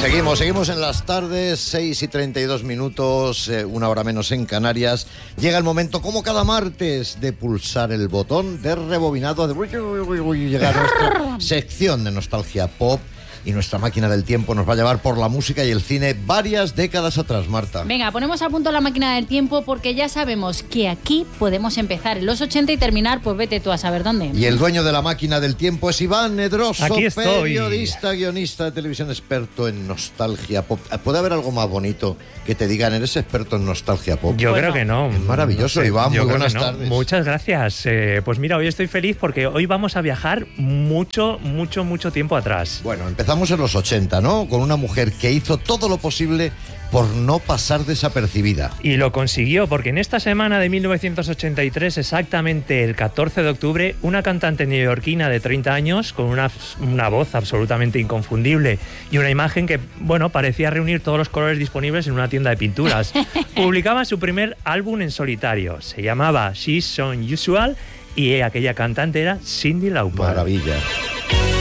Seguimos en las tardes, 6:32, una hora menos en Canarias. Llega el momento, como cada martes, de pulsar el botón de rebobinado, de llegar a nuestra sección de nostalgia pop. Y nuestra máquina del tiempo nos va a llevar por la música y el cine varias décadas atrás, Marta. Venga, ponemos a punto la máquina del tiempo porque ya sabemos que aquí podemos empezar en los 80 y terminar, pues vete tú a saber dónde. Y el dueño de la máquina del tiempo es Iván Edroso, Aquí estoy. periodista, guionista de televisión, experto en nostalgia pop. ¿Puede haber algo más bonito que te digan, eres experto en nostalgia pop? Yo creo que no. Es maravilloso, No sé, Iván, muy buenas no. tardes. Muchas gracias. Pues mira, hoy estoy feliz porque hoy vamos a viajar mucho tiempo atrás. Bueno, empezamos en los 80, ¿no? Con una mujer que hizo todo lo posible por no pasar desapercibida. Y lo consiguió, porque en esta semana de 1983, exactamente el 14 de octubre, una cantante neoyorquina de 30 años, con una voz absolutamente inconfundible y una imagen que, bueno, parecía reunir todos los colores disponibles en una tienda de pinturas, publicaba su primer álbum en solitario. Se llamaba She's So Unusual y aquella cantante era Cyndi Lauper. Maravilla.